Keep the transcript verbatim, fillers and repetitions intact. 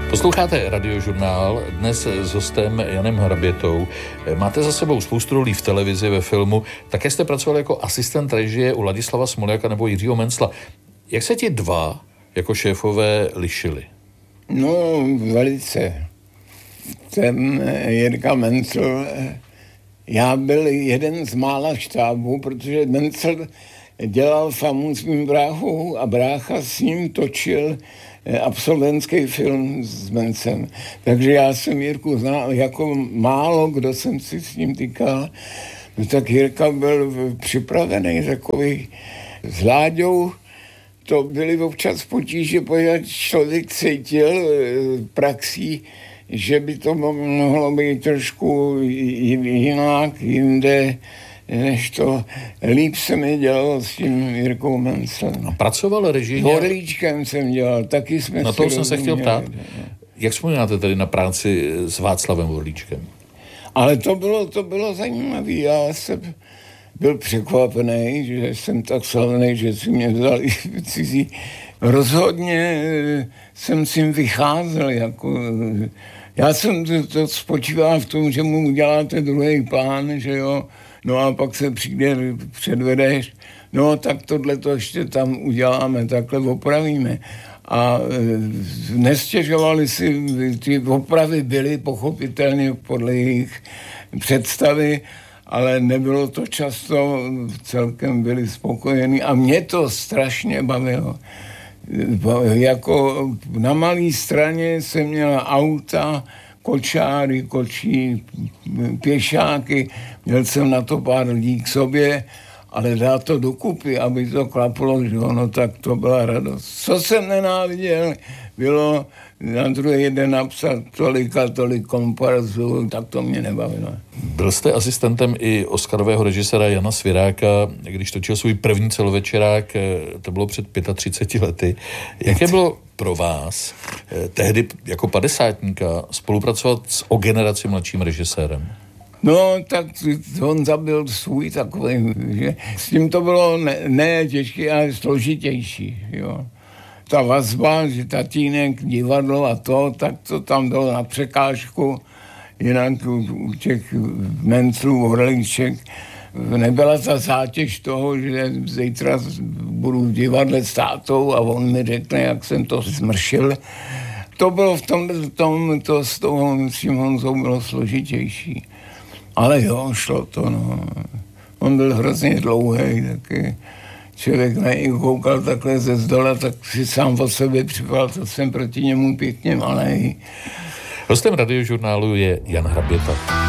Posloucháte Radiožurnál, dnes s hostem Janem Hrabětou. Máte za sebou spoustu rolí v televizi, ve filmu. Také jste pracoval jako asistent režie u Ladislava Smoljaka nebo Jiřího Mencla. Jak se ti dva jako šéfové lišili? No, velice. Ten Jirka Mencl, já byl jeden z mála štábů, protože Mencl dělal famu s mým bráchou a brácha s ním točil absolventský film s Mencem. Takže já jsem Jirku znal, jako málo kdo jsem si s ním týkal. No tak Jirka byl připravený takový s Láďou. To byly občas potíže, protože člověk cítil praxí, že by to mohlo být trošku jinak, jinde, než to. Líp se mi dělalo s tím Jirkou Menclem. A pracoval režijně? S Horlíčkem jsem dělal, taky jsme Na si to jsem se chtěl ptát. rozuměli. Jak vzpomínáte tedy na práci s Václavem Horlíčkem? Ale to bylo, to bylo zajímavé. Já jsem byl překvapený, že jsem tak slavný, že si mě vzali cizí. Rozhodně jsem s ním vycházel. Jako, já jsem to, to spočíval v tom, že mu uděláte druhý plán, že jo. No a pak se přijde, předvedeš, no tak tohle to ještě tam uděláme, takhle opravíme. A e, nestěžovali si, ty opravy byly pochopitelně podle jejich představy, ale nebylo to často, celkem byli spokojení a mě to strašně bavilo. Jako na malé straně jsem měla auta, kočáry, kočí, pěšáky, měl jsem na to pár lidí k sobě, ale dát to dokupy, aby to klaplo, že ono, tak to byla radost. Co jsem nenáviděl, bylo na druhý den napsat tolik a tolik komparzů, tak to mě nebavilo. Byl jste asistentem i oscarového režiséra Jana Sviráka, když točil svůj první celovečerák, to bylo před třiceti pěti lety. Jaké bylo pro vás tehdy jako padesátníka spolupracovat s o generaci mladším režisérem? No, tak on zabil svůj takový, že s tím to bylo ne, ne těžké, ale složitější, jo. Ta vazba, že tatínek, divadlo a to, tak to tam bylo na překážku, jinak u, u těch Menclů, Horlíček, nebyla ta zátěž toho, že zítra budu v divadle s tátou a on mi řekne, jak jsem to zmršil. To bylo v tom, v tom to s tou Honzou bylo složitější. Ale jo, šlo to, no. On byl hrozně dlouhý, taky člověk na něj koukal takhle ze zdola, tak si sám o sobě připadal, to jsem proti němu pěkně malej. Hostem Radiožurnálu je Jan Hraběta.